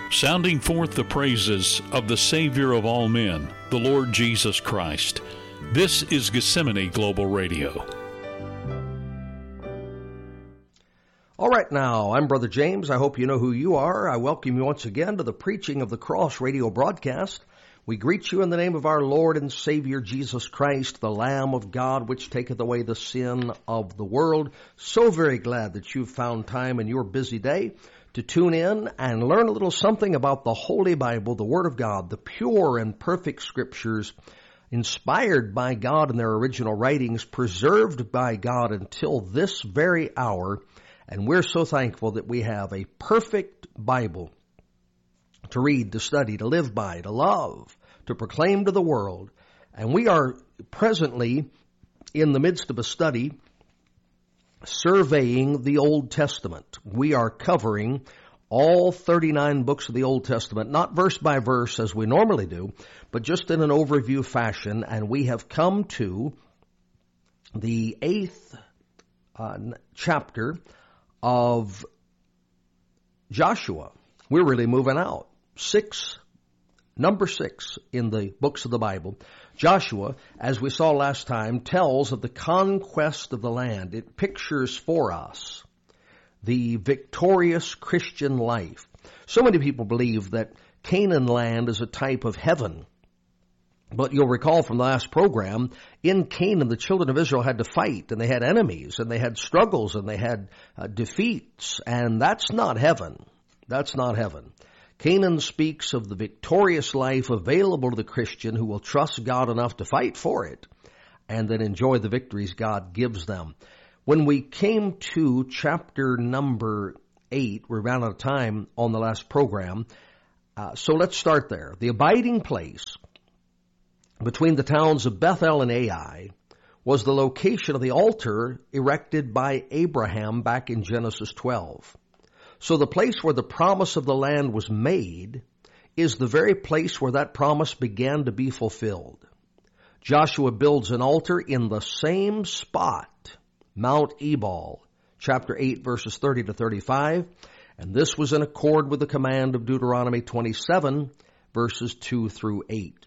sounding forth the praises of the Savior of all men, the Lord Jesus Christ. This is Gethsemane Global Radio. All right, now, I'm Brother James. I hope you know who you are. I welcome you once again to the Preaching of the Cross radio broadcast. We greet you in the name of our Lord and Savior Jesus Christ, the Lamb of God, which taketh away the sin of the world. So very glad that you've found time in your busy day to tune in and learn a little something about the Holy Bible, the Word of God, the pure and perfect Scriptures, inspired by God in their original writings, preserved by God until this very hour. And we're so thankful that we have a perfect Bible to read, to study, to live by, to love, to proclaim to the world. And we are presently in the midst of a study surveying the Old Testament. We are covering all 39 books of the Old Testament, not verse by verse as we normally do, but just in an overview fashion. And we have come to the 8th chapter of Joshua. We're really moving out. Number 6 in the books of the Bible. Joshua, as we saw last time, tells of the conquest of the land. It pictures for us the victorious Christian life. So many people believe that Canaan land is a type of heaven. But you'll recall from the last program, in Canaan, the children of Israel had to fight, and they had enemies, and they had struggles, and they had defeats, and that's not heaven. That's not heaven. Canaan speaks of the victorious life available to the Christian who will trust God enough to fight for it, and then enjoy the victories God gives them. When we came to chapter number 8, we ran out of time on the last program, so let's start there. The abiding place between the towns of Bethel and Ai was the location of the altar erected by Abraham back in Genesis 12. So the place where the promise of the land was made is the very place where that promise began to be fulfilled. Joshua builds an altar in the same spot, Mount Ebal, chapter 8, verses 30 to 35, and this was in accord with the command of Deuteronomy 27, verses 2 through 8.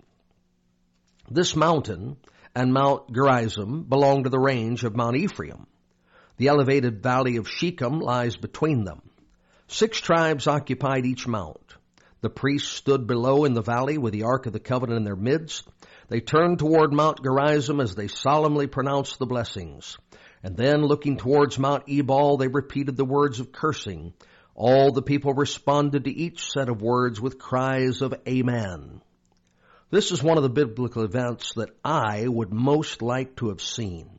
This mountain and Mount Gerizim belong to the range of Mount Ephraim. The elevated valley of Shechem lies between them. 6 tribes occupied each mount. The priests stood below in the valley with the Ark of the Covenant in their midst. They turned toward Mount Gerizim as they solemnly pronounced the blessings. And then, looking towards Mount Ebal, they repeated the words of cursing. All the people responded to each set of words with cries of Amen. This is one of the biblical events that I would most like to have seen.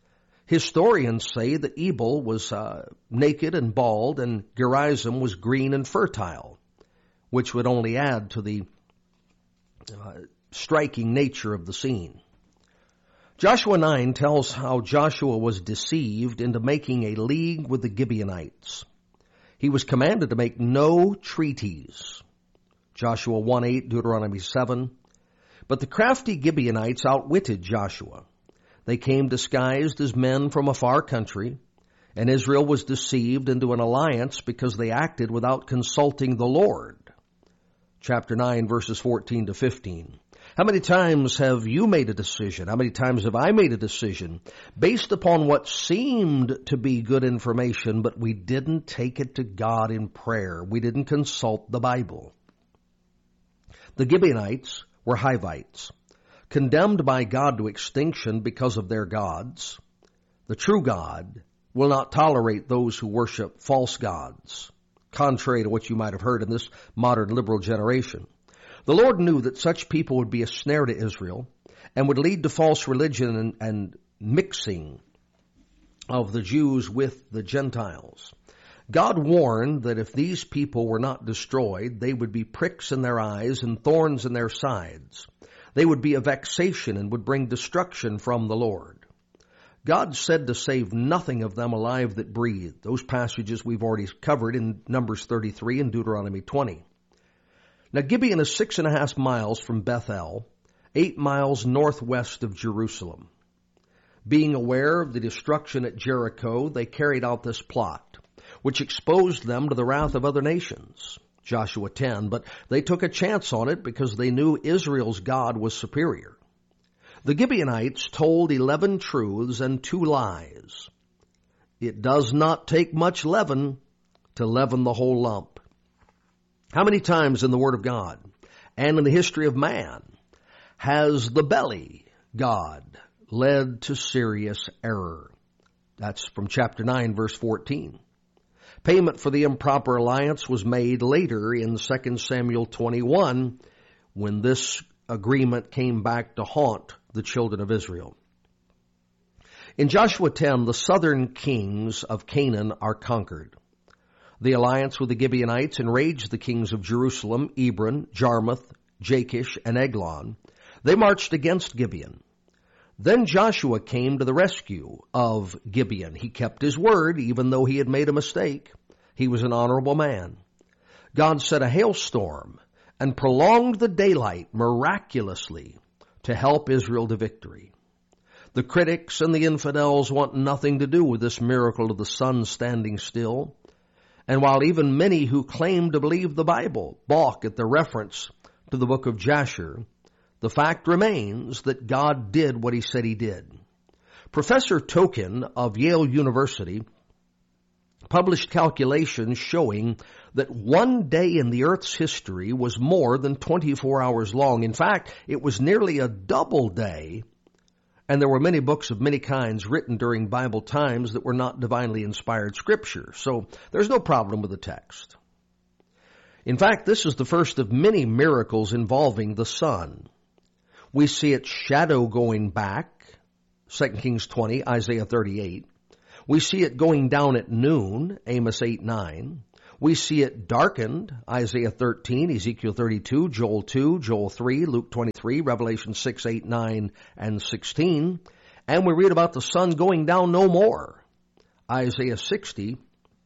Historians say that Ebal was naked and bald, and Gerizim was green and fertile, which would only add to the striking nature of the scene. Joshua 9 tells how Joshua was deceived into making a league with the Gibeonites. He was commanded to make no treaties. Joshua 1:8, Deuteronomy 7. But the crafty Gibeonites outwitted Joshua. They came disguised as men from a far country, and Israel was deceived into an alliance because they acted without consulting the Lord. Chapter 9, verses 14 to 15. How many times have you made a decision? How many times have I made a decision based upon what seemed to be good information, but we didn't take it to God in prayer? We didn't consult the Bible. The Gibeonites were Hivites, condemned by God to extinction because of their gods. The true God will not tolerate those who worship false gods, contrary to what you might have heard in this modern liberal generation. The Lord knew that such people would be a snare to Israel and would lead to false religion and mixing of the Jews with the Gentiles. God warned that if these people were not destroyed, they would be pricks in their eyes and thorns in their sides. They would be a vexation and would bring destruction from the Lord. God said to save nothing of them alive that breathed. Those passages we've already covered in Numbers 33 and Deuteronomy 20. Now Gibeon is 6.5 miles from Bethel, 8 miles northwest of Jerusalem. Being aware of the destruction at Jericho, they carried out this plot, which exposed them to the wrath of other nations. Joshua 10, but they took a chance on it because they knew Israel's God was superior. The Gibeonites told 11 truths and 2 lies. It does not take much leaven to leaven the whole lump. How many times in the Word of God and in the history of man has the belly God led to serious error? That's from chapter 9, verse 14. Payment for the improper alliance was made later in 2 Samuel 21 when this agreement came back to haunt the children of Israel. In Joshua 10, the southern kings of Canaan are conquered. The alliance with the Gibeonites enraged the kings of Jerusalem, Ebron, Jarmuth, Jachish, and Eglon. They marched against Gibeon. Then Joshua came to the rescue of Gibeon. He kept his word, even though he had made a mistake. He was an honorable man. God sent a hailstorm and prolonged the daylight miraculously to help Israel to victory. The critics and the infidels want nothing to do with this miracle of the sun standing still. And while even many who claim to believe the Bible balk at the reference to the book of Jasher, the fact remains that God did what he said he did. Professor Tokin of Yale University published calculations showing that one day in the earth's history was more than 24 hours long. In fact, it was nearly a double day, and there were many books of many kinds written during Bible times that were not divinely inspired scripture. So there's no problem with the text. In fact, this is the first of many miracles involving the sun. We see its shadow going back, 2 Kings 20, Isaiah 38. We see it going down at noon, Amos 8:9. We see it darkened, Isaiah 13, Ezekiel 32, Joel 2, Joel 3, Luke 23, Revelation 6, 8, 9, and 16. And we read about the sun going down no more, Isaiah 60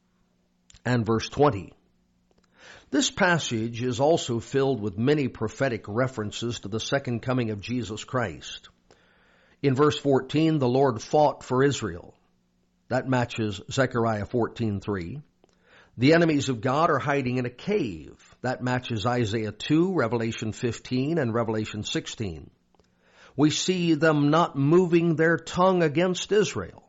and verse 20. This passage is also filled with many prophetic references to the second coming of Jesus Christ. In verse 14, the Lord fought for Israel. That matches Zechariah 14:3. The enemies of God are hiding in a cave. That matches Isaiah 2, Revelation 15, and Revelation 16. We see them not moving their tongue against Israel.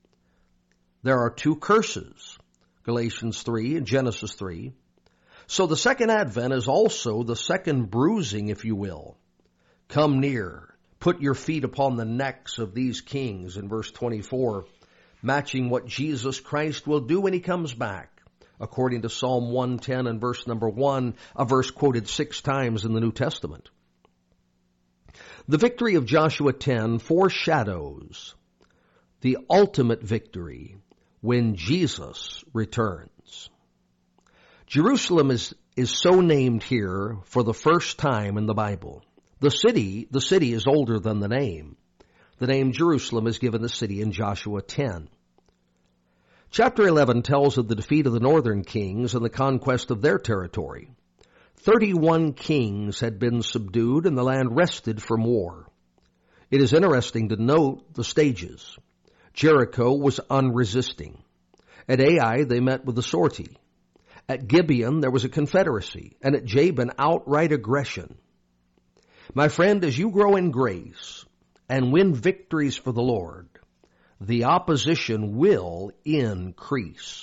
There are 2 curses, Galatians 3 and Genesis 3. So the second advent is also the second bruising, if you will. Come near, put your feet upon the necks of these kings, in verse 24, matching what Jesus Christ will do when he comes back, according to Psalm 110 and verse number 1, a verse quoted 6 times in the New Testament. The victory of Joshua 10 foreshadows the ultimate victory when Jesus returns. Jerusalem is so named here for the first time in the Bible. The city is older than the name. The name Jerusalem is given the city in Joshua 10. Chapter 11 tells of the defeat of the northern kings and the conquest of their territory. 31 kings had been subdued and the land rested from war. It is interesting to note the stages. Jericho was unresisting. At Ai, they met with a sortie. At Gibeon, there was a confederacy, and at Jabin, outright aggression. My friend, as you grow in grace and win victories for the Lord, the opposition will increase.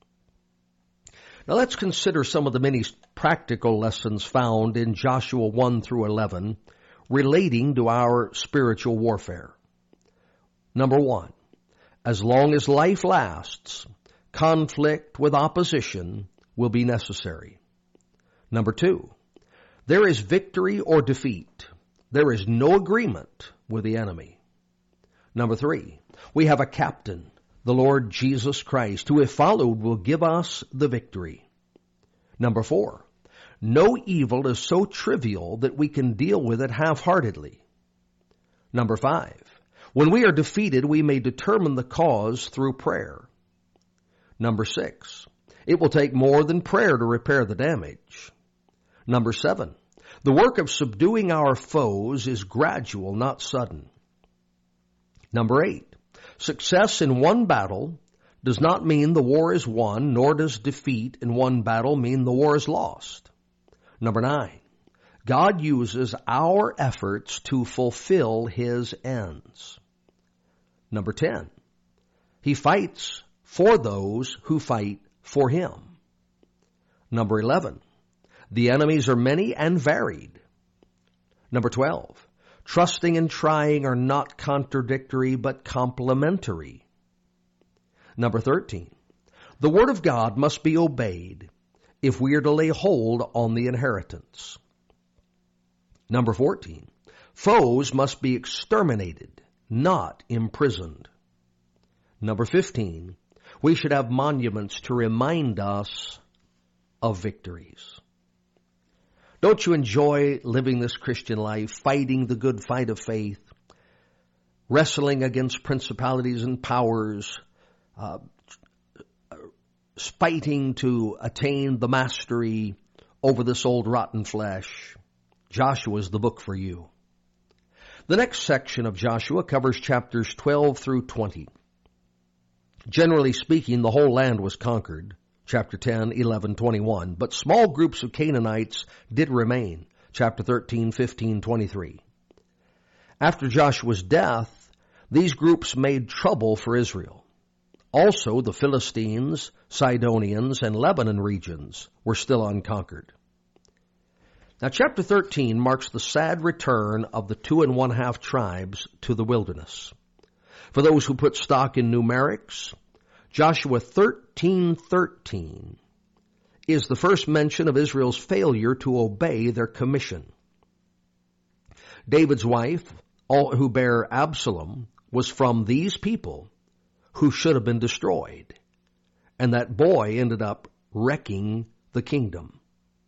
Now let's consider some of the many practical lessons found in Joshua 1 through 11 relating to our spiritual warfare. Number 1, as long as life lasts, conflict with opposition will be necessary. Number 2, there is victory or defeat. There is no agreement with the enemy. Number 3, we have a captain, the Lord Jesus Christ, who if followed will give us the victory. Number 4, no evil is so trivial that we can deal with it half-heartedly. Number 5, when we are defeated, we may determine the cause through prayer. Number 6, it will take more than prayer to repair the damage. Number 7, the work of subduing our foes is gradual, not sudden. Number 8, success in one battle does not mean the war is won, nor does defeat in one battle mean the war is lost. Number 9, God uses our efforts to fulfill His ends. Number 10, He fights for those who fight for Him. Number 11, the enemies are many and varied. Number 12, trusting and trying are not contradictory but complementary. Number 13, the Word of God must be obeyed if we are to lay hold on the inheritance. Number 14, foes must be exterminated, not imprisoned. Number 15, we should have monuments to remind us of victories. Don't you enjoy living this Christian life, fighting the good fight of faith, wrestling against principalities and powers, fighting to attain the mastery over this old rotten flesh? Joshua is the book for you. The next section of Joshua covers chapters 12 through 20. Generally speaking, the whole land was conquered, chapter 10, 11, 21, but small groups of Canaanites did remain, chapter 13, 15, 23. After Joshua's death, these groups made trouble for Israel. Also, the Philistines, Sidonians, and Lebanon regions were still unconquered. Now, chapter 13 marks the sad return of the 2 1/2 tribes to the wilderness. For those who put stock in numerics, Joshua 13:13 is the first mention of Israel's failure to obey their commission. David's wife, who bare Absalom, was from these people who should have been destroyed. And that boy ended up wrecking the kingdom.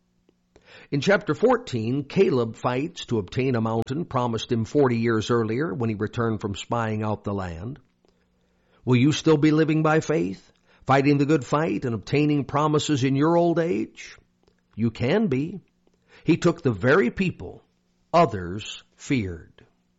In chapter 14, Caleb fights to obtain a mountain promised him 40 years earlier when he returned from spying out the land. Will you still be living by faith, fighting the good fight and obtaining promises in your old age? You can be. He took the very people others feared.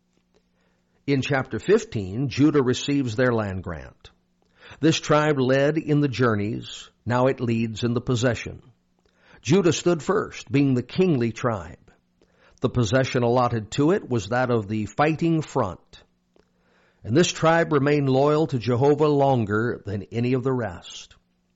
In chapter 15, Judah receives their land grant. This tribe led in the journeys. Now it leads in the possession. Judah stood first, being the kingly tribe. The possession allotted to it was that of the fighting front. And this tribe remained loyal to Jehovah longer than any of the rest.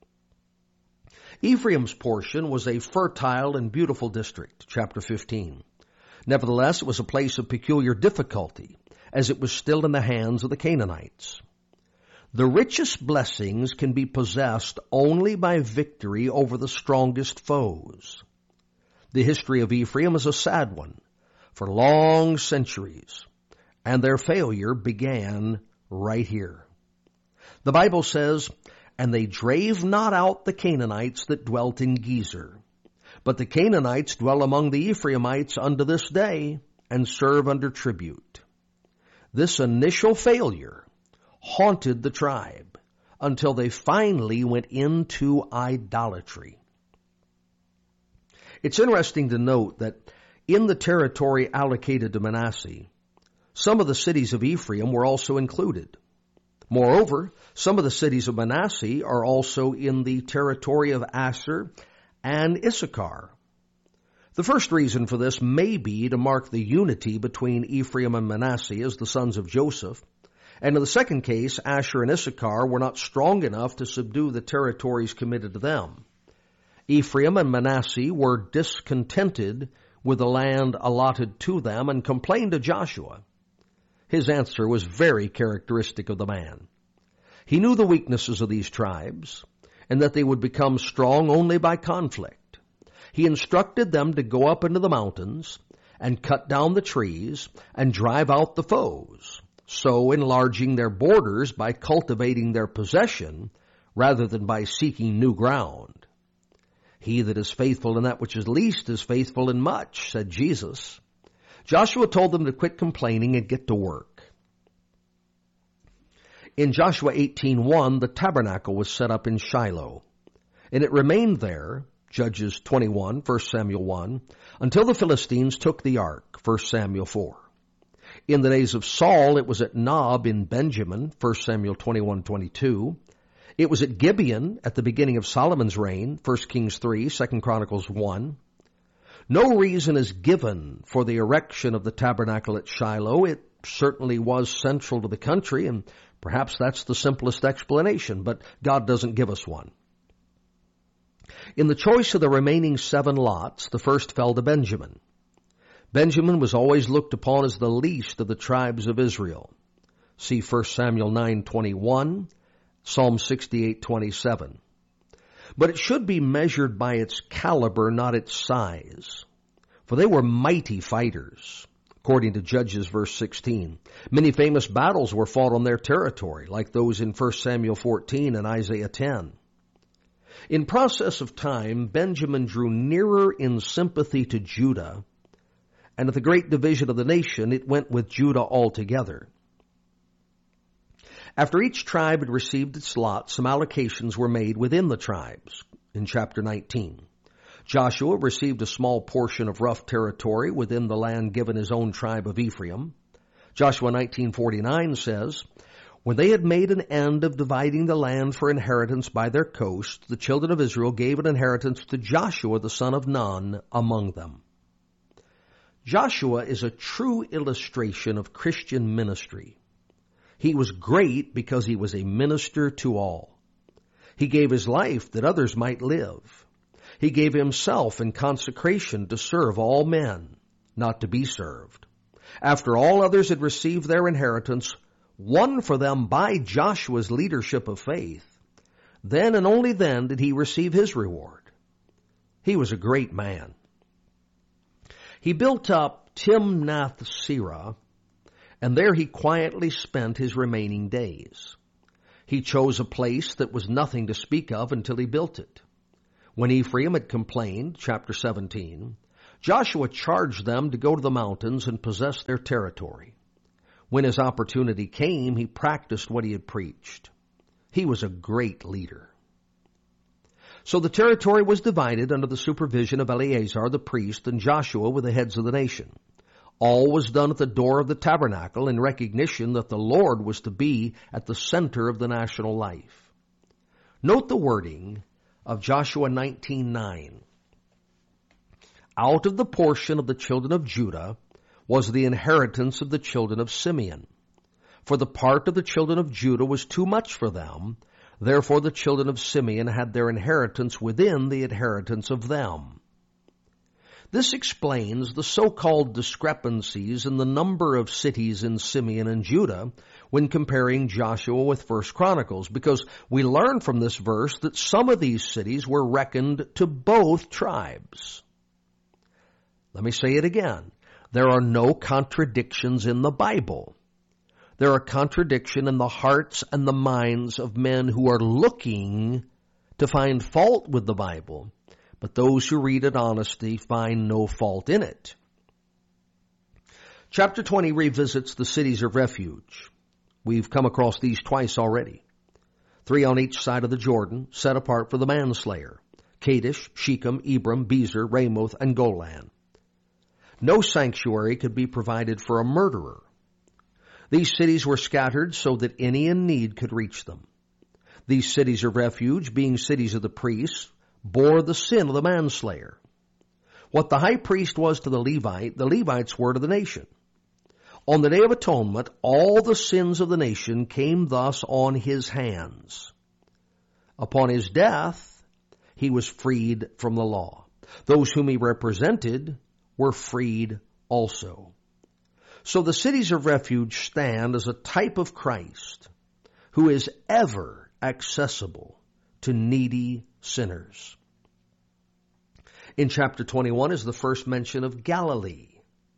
Ephraim's portion was a fertile and beautiful district, chapter 15. Nevertheless, it was a place of peculiar difficulty, as it was still in the hands of the Canaanites. The richest blessings can be possessed only by victory over the strongest foes. The history of Ephraim is a sad one for long centuries, and their failure began right here. The Bible says, "And they drave not out the Canaanites that dwelt in Gezer. But the Canaanites dwell among the Ephraimites unto this day, and serve under tribute." This initial failure haunted the tribe until they finally went into idolatry. It's interesting to note that in the territory allocated to Manasseh, some of the cities of Ephraim were also included. Moreover, some of the cities of Manasseh are also in the territory of Asher and Issachar. The first reason for this may be to mark the unity between Ephraim and Manasseh as the sons of Joseph. And in the second case, Asher and Issachar were not strong enough to subdue the territories committed to them. Ephraim and Manasseh were discontented with the land allotted to them and complained to Joshua. His answer was very characteristic of the man. He knew the weaknesses of these tribes and that they would become strong only by conflict. He instructed them to go up into the mountains and cut down the trees and drive out the foes, so enlarging their borders by cultivating their possession rather than by seeking new ground. "He that is faithful in that which is least is faithful in much," said Jesus. Joshua told them to quit complaining and get to work. In Joshua 18:1, the tabernacle was set up in Shiloh, and it remained there, Judges 21, 1 Samuel 1, until the Philistines took the ark, 1 Samuel 4. In the days of Saul, it was at Nob in Benjamin, 1 Samuel 21:22. It was at Gibeon at the beginning of Solomon's reign, 1 Kings 3, 2 Chronicles 1. No reason is given for the erection of the tabernacle at Shiloh. It certainly was central to the country, and perhaps that's the simplest explanation, but God doesn't give us one. In the choice of the remaining 7 lots, the first fell to Benjamin. Benjamin was always looked upon as the least of the tribes of Israel. See 1 Samuel 9:21, Psalm 68:27. But it should be measured by its caliber, not its size. For they were mighty fighters, according to Judges verse 16. Many famous battles were fought on their territory, like those in 1 Samuel 14 and Isaiah 10. In process of time, Benjamin drew nearer in sympathy to Judah, and at the great division of the nation, it went with Judah altogether. After each tribe had received its lot, some allocations were made within the tribes in chapter 19. Joshua received a small portion of rough territory within the land given his own tribe of Ephraim. Joshua 19:49 says, when they had made an end of dividing the land for inheritance by their coast, the children of Israel gave an inheritance to Joshua the son of Nun among them. Joshua is a true illustration of Christian ministry. He was great because he was a minister to all. He gave his life that others might live. He gave himself in consecration to serve all men, not to be served. After all others had received their inheritance, won for them by Joshua's leadership of faith, then and only then did he receive his reward. He was a great man. He built up Timnath-Serah, and there he quietly spent his remaining days. He chose a place that was nothing to speak of until he built it. When Ephraim had complained, chapter 17, Joshua charged them to go to the mountains and possess their territory. When his opportunity came, he practiced what he had preached. He was a great leader. So the territory was divided under the supervision of Eleazar the priest, and Joshua were the heads of the nation. All was done at the door of the tabernacle in recognition that the Lord was to be at the center of the national life. Note the wording of Joshua 19:9. Out of the portion of the children of Judah was the inheritance of the children of Simeon. For the part of the children of Judah was too much for them, therefore the children of Simeon had their inheritance within the inheritance of them. This explains the so-called discrepancies in the number of cities in Simeon and Judah when comparing Joshua with 1 Chronicles, because we learn from this verse that some of these cities were reckoned to both tribes. Let me say it again. There are no contradictions in the Bible. There are contradictions in the hearts and the minds of men who are looking to find fault with the Bible, but those who read it honestly find no fault in it. Chapter 20 revisits the cities of refuge. We've come across these twice already. 3 on each side of the Jordan, set apart for the manslayer: Kadesh, Shechem, Ebram, Bezer, Ramoth, and Golan. No sanctuary could be provided for a murderer. These cities were scattered so that any in need could reach them. These cities of refuge, being cities of the priests, bore the sin of the manslayer. What the high priest was to the Levites were to the nation. On the Day of Atonement, all the sins of the nation came thus on his hands. Upon his death, he was freed from the law. Those whom he represented were freed also. So the cities of refuge stand as a type of Christ, who is ever accessible to needy sinners. In chapter 21 is the first mention of Galilee.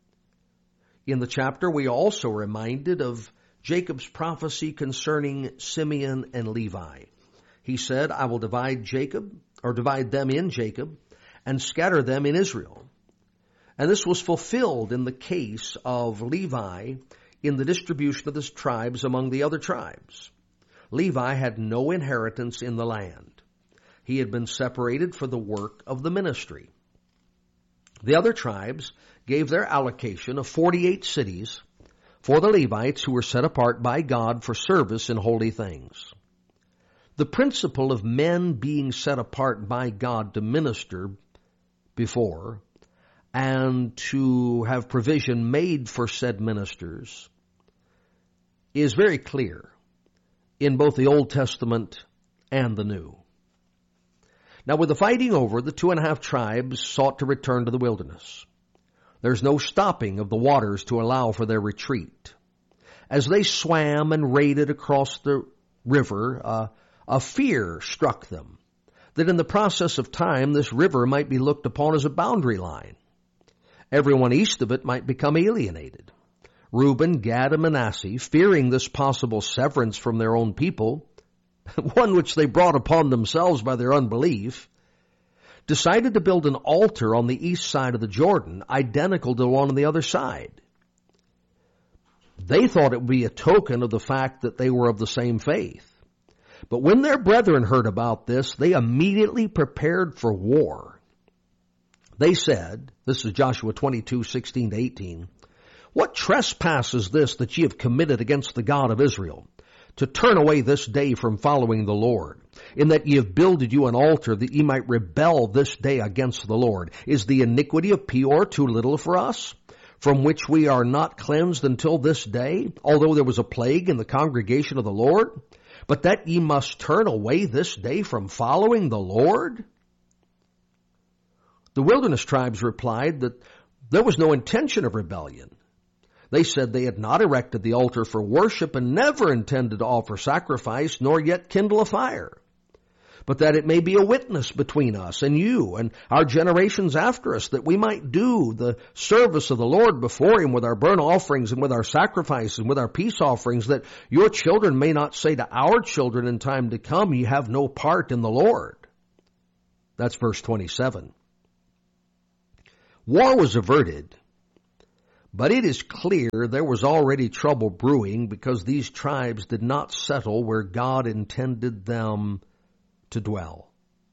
In the chapter, we are also reminded of Jacob's prophecy concerning Simeon and Levi. He said, I will divide them in Jacob and scatter them in Israel. And this was fulfilled in the case of Levi in the distribution of his tribes among the other tribes. Levi had no inheritance in the land. He had been separated for the work of the ministry. The other tribes gave their allocation of 48 cities for the Levites who were set apart by God for service in holy things. The principle of men being set apart by God to minister before and to have provision made for said ministers is very clear in both the Old Testament and the New. Now, with the fighting over, the 2.5 tribes sought to return to the wilderness. There's no stopping of the waters to allow for their retreat. As they swam and waded across the river, a fear struck them that in the process of time this river might be looked upon as a boundary line. Everyone east of it might become alienated. Reuben, Gad, and Manasseh, fearing this possible severance from their own people, one which they brought upon themselves by their unbelief, decided to build an altar on the east side of the Jordan, identical to the one on the other side. They thought it would be a token of the fact that they were of the same faith. But when their brethren heard about this, they immediately prepared for war. They said, this is Joshua 22:16-18, "What trespass is this that ye have committed against the God of Israel, to turn away this day from following the Lord, in that ye have builded you an altar that ye might rebel this day against the Lord? Is the iniquity of Peor too little for us, from which we are not cleansed until this day, although there was a plague in the congregation of the Lord? But that ye must turn away this day from following the Lord?" The wilderness tribes replied that there was no intention of rebellion. They said they had not erected the altar for worship and never intended to offer sacrifice, nor yet kindle a fire, but that it may be a witness between us and you and our generations after us, that we might do the service of the Lord before Him with our burnt offerings and with our sacrifices and with our peace offerings, that your children may not say to our children in time to come, "Ye have no part in the Lord." That's verse 27. War was averted, but it is clear there was already trouble brewing because these tribes did not settle where God intended them to dwell.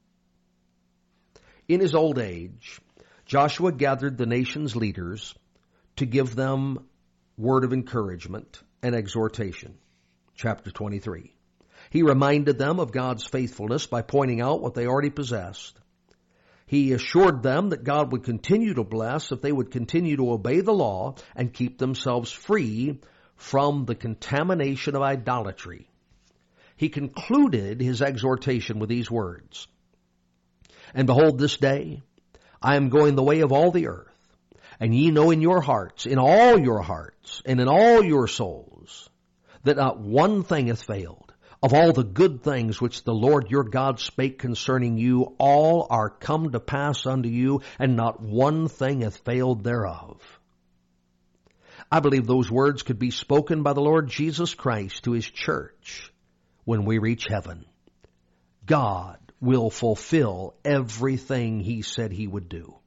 In his old age, Joshua gathered the nation's leaders to give them word of encouragement and exhortation. Chapter 23. He reminded them of God's faithfulness by pointing out what they already possessed. He assured them that God would continue to bless if they would continue to obey the law and keep themselves free from the contamination of idolatry. He concluded his exhortation with these words, "And behold, this day I am going the way of all the earth, and ye know in your hearts, in all your hearts, and in all your souls, that not one thing hath failed. Of all the good things which the Lord your God spake concerning you, all are come to pass unto you, and not one thing hath failed thereof." I believe those words could be spoken by the Lord Jesus Christ to His church when we reach heaven. God will fulfill everything He said He would do.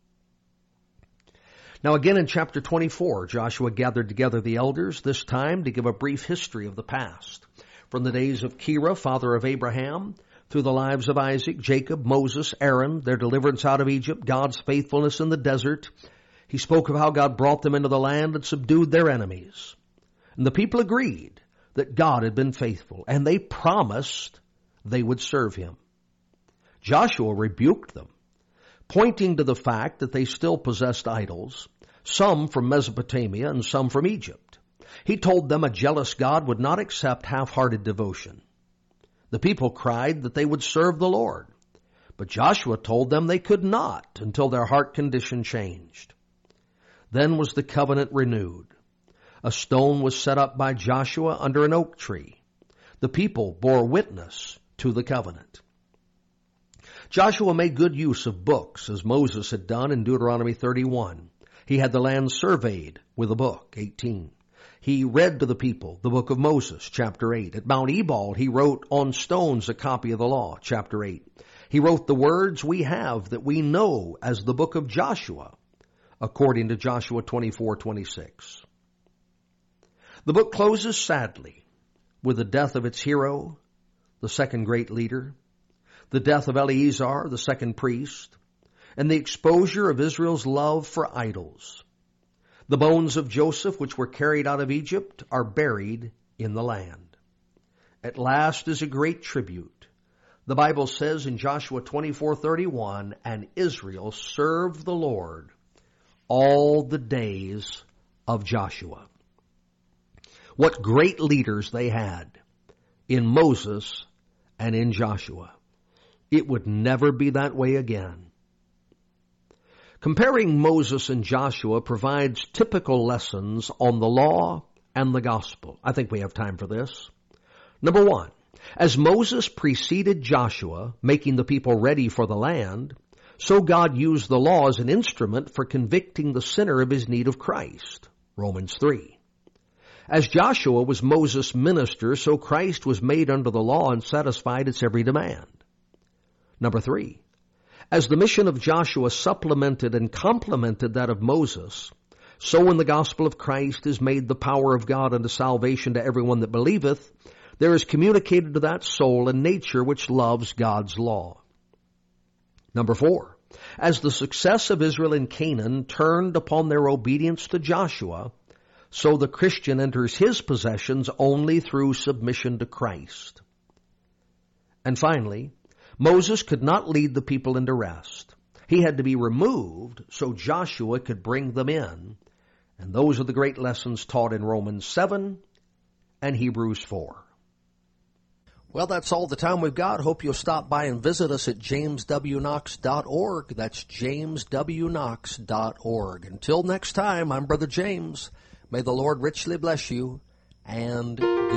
Now again in chapter 24, Joshua gathered together the elders, this time to give a brief history of the past. From the days of Kira, father of Abraham, through the lives of Isaac, Jacob, Moses, Aaron, their deliverance out of Egypt, God's faithfulness in the desert. He spoke of how God brought them into the land and subdued their enemies. And the people agreed that God had been faithful, and they promised they would serve Him. Joshua rebuked them, pointing to the fact that they still possessed idols, some from Mesopotamia and some from Egypt. He told them a jealous God would not accept half-hearted devotion. The people cried that they would serve the Lord, but Joshua told them they could not until their heart condition changed. Then was the covenant renewed. A stone was set up by Joshua under an oak tree. The people bore witness to the covenant. Joshua made good use of books, as Moses had done in Deuteronomy 31. He had the land surveyed with a book, 18. He read to the people the book of Moses, chapter 8. At Mount Ebal, he wrote on stones a copy of the law, chapter 8. He wrote the words we have that we know as the book of Joshua, according to Joshua 24:26. The book closes sadly with the death of its hero, the second great leader, the death of Eleazar, the second priest, and the exposure of Israel's love for idols. The bones of Joseph, which were carried out of Egypt, are buried in the land. at last is a great tribute. The Bible says in Joshua 24:31, and Israel served the Lord all the days of Joshua. What great leaders they had in Moses and in Joshua. It would never be that way again. Comparing Moses and Joshua provides typical lessons on the law and the gospel. I think we have time for this. Number one, as Moses preceded Joshua, making the people ready for the land, so God used the law as an instrument for convicting the sinner of his need of Christ. Romans 3. As Joshua was Moses' minister, so Christ was made under the law and satisfied its every demand. Number three, as the mission of Joshua supplemented and complemented that of Moses, so when the gospel of Christ is made the power of God unto salvation to everyone that believeth, there is communicated to that soul a nature which loves God's law. Number four, as the success of Israel in Canaan turned upon their obedience to Joshua, so the Christian enters his possessions only through submission to Christ. And finally, Moses could not lead the people into rest. He had to be removed so Joshua could bring them in. And those are the great lessons taught in Romans 7 and Hebrews 4. Well, that's all the time we've got. Hope you'll stop by and visit us at jameswknox.org. That's jameswknox.org. Until next time, I'm Brother James. May the Lord richly bless you, and